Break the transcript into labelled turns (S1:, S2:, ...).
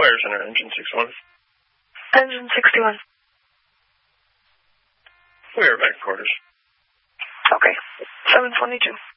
S1: Fire Center, Engine 61.
S2: Engine 61.
S1: We are back quarters.
S2: Okay. 722.